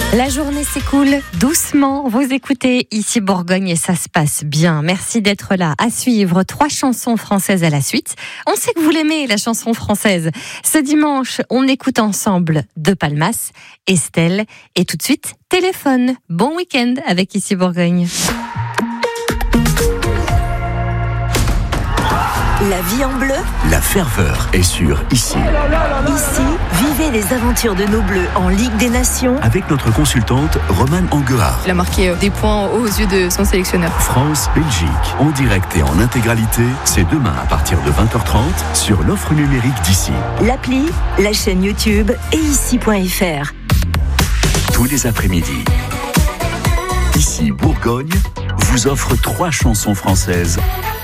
La journée s'écoule doucement. Vous écoutez ici Bourgogne et ça se passe bien. Merci d'être là à suivre 3 chansons françaises à la suite. On sait que vous l'aimez, la chanson française. Ce dimanche, on écoute ensemble De Palmas, Estelle et tout de suite, Téléphone. Bon week-end avec ici Bourgogne. La vie en bleu. La ferveur est sur Ici. Ici, vivez les aventures de nos Bleus en Ligue des Nations. Avec notre consultante Romane Anguard. Il a marqué des points aux yeux de son sélectionneur. France-Belgique, en direct et en intégralité, c'est demain à partir de 20h30 sur l'offre numérique d'Ici. L'appli, la chaîne YouTube et ici.fr. Tous les après-midi. Ici Bourgogne vous offre 3 chansons françaises